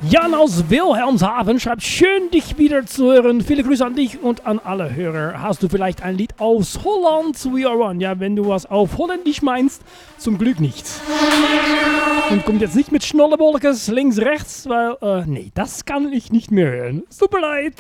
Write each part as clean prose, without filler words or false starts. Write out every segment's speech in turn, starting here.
Jan aus Wilhelmshaven schreibt, schön dich wieder zu hören. Viele Grüße an dich und an alle Hörer. Hast du vielleicht ein Lied aus Holland? We are one. Ja, wenn du was auf Holländisch meinst, zum Glück nicht. Und kommt jetzt nicht mit Schnollebolkes links, rechts, weil, nee, das kann ich nicht mehr hören. Es tut mir leid.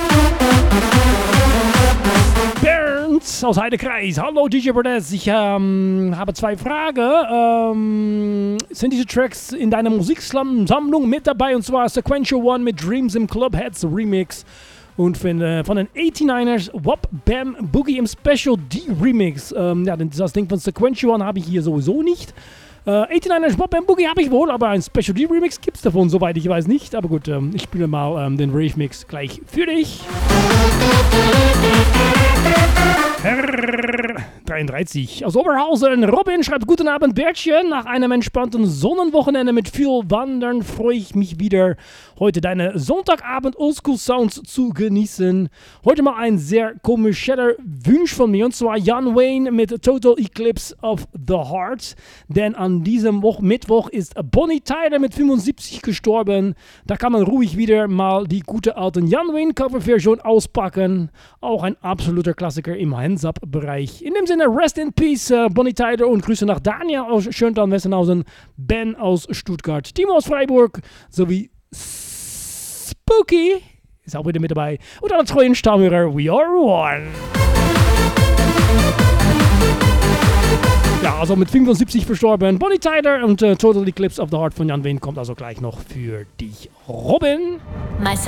Bernd aus Heidekreis. Hallo DJ Bordez. Ich habe zwei Fragen. Sind diese Tracks in deiner Musiksammlung mit dabei? Und zwar Sequential One mit Dreams im Clubheads Remix. Und von den 89ers Wop Bam Boogie im Special D Remix. Ja, das Ding von Sequential One habe ich hier sowieso nicht. 89ers Wop Bam Boogie habe ich wohl, aber ein Special D Remix gibt es davon, soweit ich weiß nicht. Aber gut, ich spiele mal den Rave Mix gleich für dich. Herr 33 aus Oberhausen. Robin schreibt, guten Abend Bertchen. Nach einem entspannten Sonnenwochenende mit viel Wandern freue ich mich wieder, heute deine Sonntagabend Oldschool Sounds zu genießen. Heute mal ein sehr kommerzieller Wunsch von mir, und zwar Jan Wayne mit Total Eclipse of the Heart. Denn an diesem Mittwoch ist Bonnie Tyler mit 75 gestorben. Da kann man ruhig wieder mal die gute alten Jan Wayne Coverversion auspacken. Auch ein absoluter Klassiker im Hands-Up-Bereich. In dem Sinne, rest in peace, Bonnie Tyler, und Grüße nach Daniel aus Schöntal-Wessenhausen, Ben aus Stuttgart, Timo aus Freiburg, sowie Spooky ist auch wieder mit dabei. Und alle treuen Stammhörer, we are one. Ja, also mit 75 verstorben, Bonnie Tyler, und Total Eclipse of the Heart von Jan Wayne kommt also gleich noch für dich, Robin.